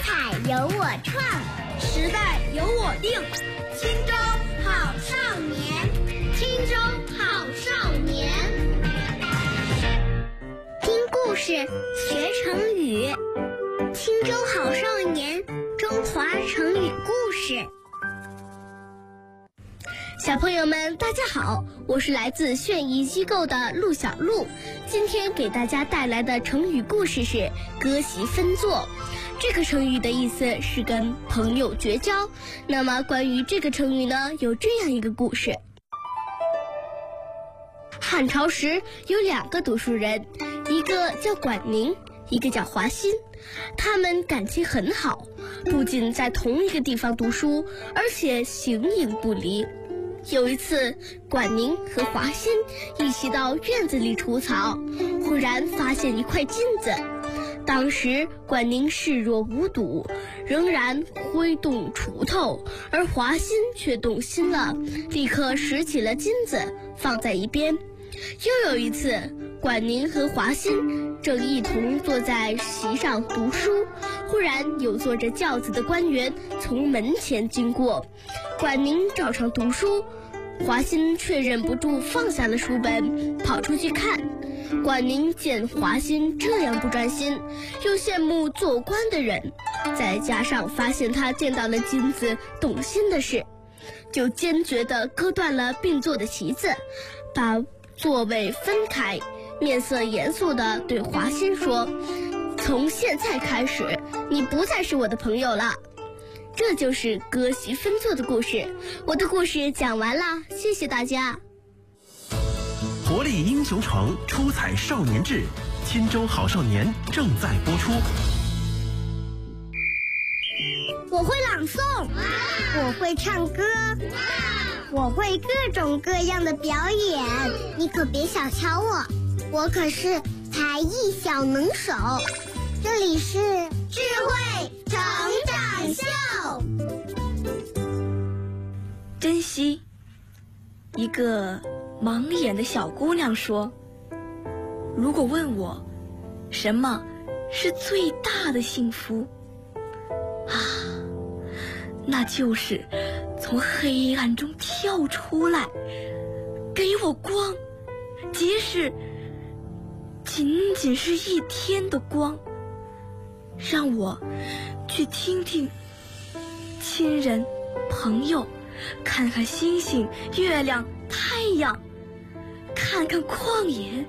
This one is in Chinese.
彩由我创， 时代由我定。青州好少年， 青州好少年。听故事学成语，青州好少年，中华成语故事。小朋友们大家好，我是来自炫艺机构的陆小璐。今天给大家带来的成语故事是割席分坐。这个成语的意思是跟朋友绝交。那么关于这个成语呢，有这样一个故事。汉朝时有2个读书人，一个叫管宁，一个叫华歆。他们感情很好，不仅在同一个地方读书，而且形影不离。有一次，管宁和华歆一起到院子里除草，忽然发现一块金子。当时管宁视若无睹，仍然挥动锄头，而华歆却动心了，立刻拾起了金子放在一边。又有一次，管宁和华歆正一同坐在席上读书，忽然有坐着轿子的官员从门前经过。管宁照常读书，华歆却忍不住放下了书本，跑出去看。管宁见华歆这样不专心，又羡慕做官的人，再加上发现他见到了金子动心的事，就坚决地割断了并坐的席子，把座位分开，面色严肃地对华歆说：“从现在开始，你不再是我的朋友了。”这就是割席分坐的故事。我的故事讲完了，谢谢大家。 活力英雄城，出彩少年志，青州好少年正在播出。 我会朗诵，我会唱歌，我会各种各样的表演，你可别小瞧我，我可是才艺小能手。这里是智慧成长秀。 珍惜。一个盲眼的小姑娘说，如果问我什么是最大的幸福啊，那就是从黑暗中跳出来，给我光，即使仅仅是一天的光，让我去听听亲人朋友，看看星星月亮太阳，看看旷野